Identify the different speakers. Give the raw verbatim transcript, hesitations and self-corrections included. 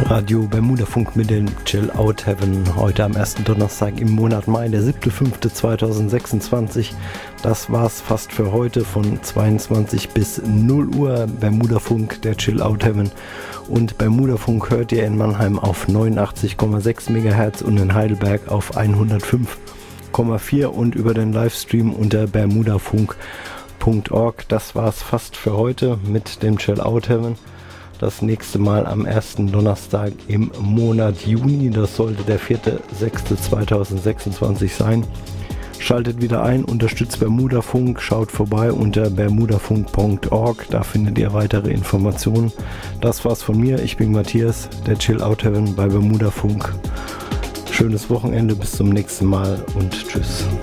Speaker 1: Radio Bermuda-Funk mit dem Chill Out Heaven. Heute am ersten Donnerstag im Monat Mai, der siebter fünfter zweitausendsechsundzwanzig. Das war's fast für heute von zweiundzwanzig bis null Uhr. Bermuda-Funk, der Chill Out Heaven. Und Bermuda-Funk hört ihr in Mannheim auf neunundachtzig Komma sechs Megahertz und in Heidelberg auf hundertfünf Komma vier und über den Livestream unter bermudafunk punkt org. Das war's fast für heute mit dem Chill Out Heaven. Das nächste Mal am ersten Donnerstag im Monat Juni. Das sollte der vierter sechster zweitausendsechsundzwanzig sein. Schaltet wieder ein, unterstützt Bermuda-Funk, schaut vorbei unter bermudafunk punkt org. Da findet ihr weitere Informationen. Das war's von mir. Ich bin Matthias, der Chill Out Heaven bei Bermuda-Funk. Schönes Wochenende, bis zum nächsten Mal und tschüss.